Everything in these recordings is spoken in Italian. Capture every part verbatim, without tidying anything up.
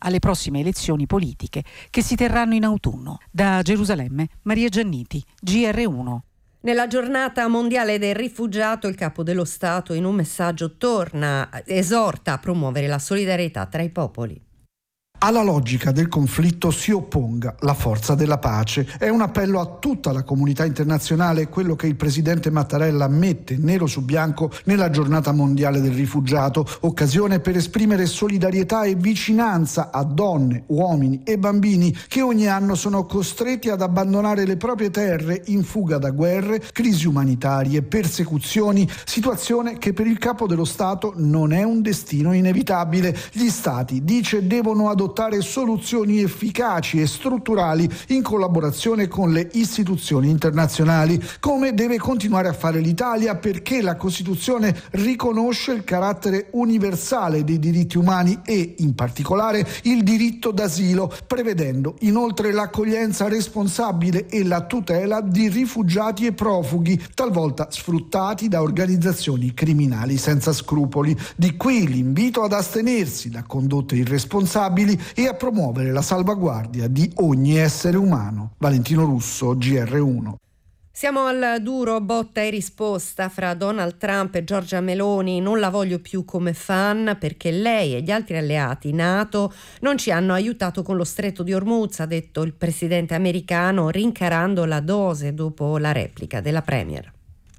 alle prossime elezioni politiche che si terranno in autunno. Da Gerusalemme, Maria Gianniti, G R uno. Nella giornata mondiale del rifugiato, il capo dello Stato in un messaggio torna, esorta a promuovere la solidarietà tra i popoli. Alla logica del conflitto si opponga la forza della pace. È un appello a tutta la comunità internazionale, quello che il presidente Mattarella mette nero su bianco nella giornata mondiale del rifugiato, occasione per esprimere solidarietà e vicinanza a donne, uomini e bambini che ogni anno sono costretti ad abbandonare le proprie terre in fuga da guerre, crisi umanitarie, persecuzioni, situazione che per il capo dello Stato non è un destino inevitabile. Gli Stati, dice, devono adottare soluzioni efficaci e strutturali in collaborazione con le istituzioni internazionali, come deve continuare a fare l'Italia, perché la Costituzione riconosce il carattere universale dei diritti umani e, in particolare, il diritto d'asilo, prevedendo inoltre l'accoglienza responsabile e la tutela di rifugiati e profughi, talvolta sfruttati da organizzazioni criminali senza scrupoli. Di qui l'invito ad astenersi da condotte irresponsabili e a promuovere la salvaguardia di ogni essere umano. Valentino Russo, G R uno. Siamo al duro botta e risposta fra Donald Trump e Giorgia Meloni. Non la voglio più come fan perché lei e gli altri alleati NATO non ci hanno aiutato con lo stretto di Hormuz, ha detto il presidente americano, rincarando la dose dopo la replica della premier.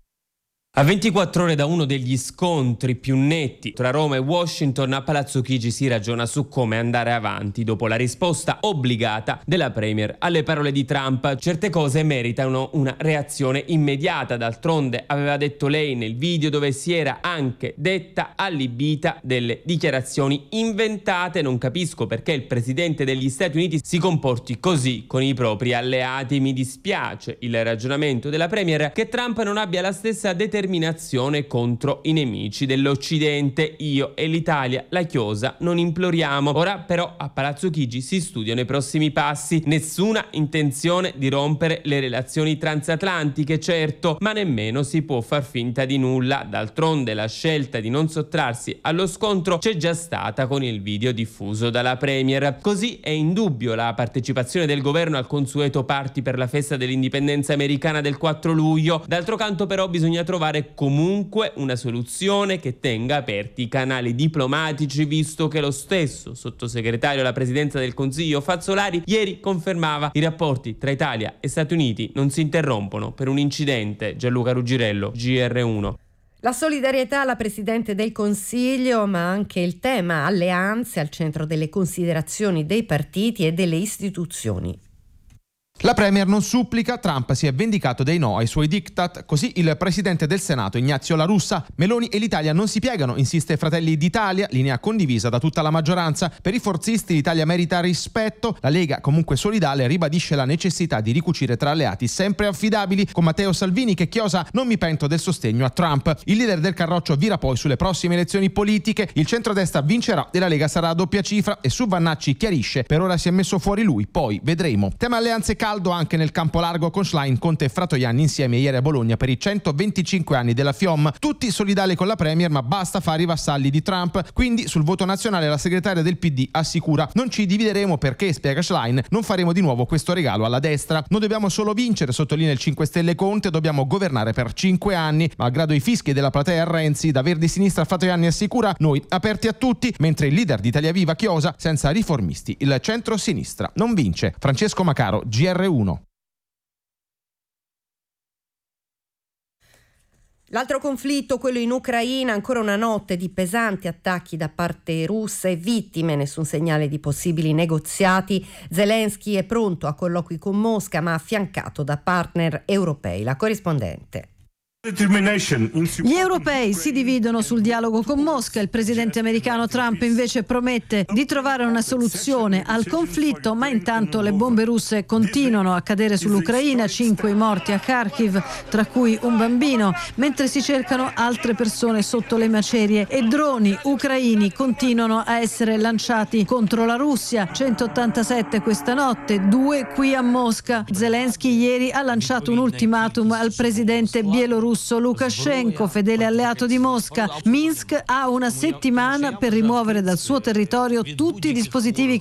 A ventiquattro ore da uno degli scontri più netti tra Roma e Washington, a Palazzo Chigi si ragiona su come andare avanti dopo la risposta obbligata della premier alle parole di Trump. Certe cose meritano una reazione immediata, d'altronde aveva detto lei nel video, dove si era anche detta allibita delle dichiarazioni inventate. Non capisco perché il presidente degli Stati Uniti si comporti così con i propri alleati. Mi dispiace il ragionamento della premier che Trump non abbia la stessa determinazione determinazione contro i nemici dell'Occidente. Io e l'Italia la chiosa non imploriamo. Ora però a Palazzo Chigi si studiano i prossimi passi. Nessuna intenzione di rompere le relazioni transatlantiche, certo, ma nemmeno si può far finta di nulla. D'altronde la scelta di non sottrarsi allo scontro c'è già stata con il video diffuso dalla premier. Così è indubbio la partecipazione del governo al consueto party per la festa dell'indipendenza americana del quattro luglio. D'altro canto però bisogna trovare comunque una soluzione che tenga aperti i canali diplomatici, visto che lo stesso sottosegretario alla presidenza del Consiglio Fazzolari ieri confermava i rapporti tra Italia e Stati Uniti non si interrompono per un incidente. Gianluca Ruggirello, G R uno. La solidarietà alla Presidente del Consiglio, ma anche il tema alleanze al centro delle considerazioni dei partiti e delle istituzioni. La premier non supplica, Trump si è vendicato dei no ai suoi diktat, così il presidente del Senato Ignazio La Russa. Meloni e l'Italia non si piegano, insiste Fratelli d'Italia, linea condivisa da tutta la maggioranza. Per i forzisti l'Italia merita rispetto, la Lega comunque solidale ribadisce la necessità di ricucire tra alleati sempre affidabili, con Matteo Salvini che chiosa non mi pento del sostegno a Trump. Il leader del Carroccio vira poi sulle prossime elezioni politiche, il centrodestra vincerà e la Lega sarà a doppia cifra, e su Vannacci chiarisce per ora si è messo fuori lui, poi vedremo. Tema alleanze calde anche nel campo largo con Schlein, Conte e Fratoianni insieme ieri a Bologna per i centoventicinque anni della FIOM, tutti solidali con la premier, ma basta fare i vassalli di Trump. Quindi sul voto nazionale la segretaria del P D assicura non ci divideremo perché, spiega Schlein, non faremo di nuovo questo regalo alla destra. Non dobbiamo solo vincere, sottolinea il cinque Stelle Conte, dobbiamo governare per cinque anni. Malgrado i fischi della platea Renzi, da Verdi Sinistra Fratoianni assicura noi aperti a tutti, mentre il leader di Italia Viva chiosa senza riformisti il centro-sinistra non vince. Francesco Macaro, G R uno. L'altro conflitto, quello in Ucraina, ancora una notte di pesanti attacchi da parte russa e vittime, nessun segnale di possibili negoziati. Zelensky è pronto a colloqui con Mosca, ma affiancato da partner europei. La corrispondente. Gli europei si dividono sul dialogo con Mosca, il presidente americano Trump invece promette di trovare una soluzione al conflitto, ma intanto le bombe russe continuano a cadere sull'Ucraina, cinque i morti a Kharkiv, tra cui un bambino, mentre si cercano altre persone sotto le macerie, e droni ucraini continuano a essere lanciati contro la Russia, centottantasette questa notte, due qui a Mosca. Zelensky ieri ha lanciato un ultimatum al presidente bielorusso Lukashenko, fedele alleato di Mosca. Minsk ha una settimana per rimuovere dal suo territorio tutti i dispositivi